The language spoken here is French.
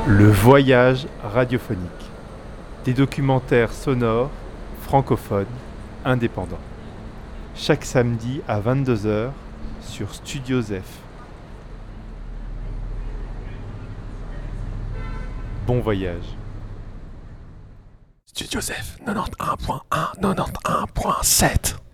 Le voyage radiophonique. Des documentaires sonores, francophones, indépendants. Chaque samedi à 22h sur Studio Zef. Bon voyage. Studio Zef 91.1, 91.7.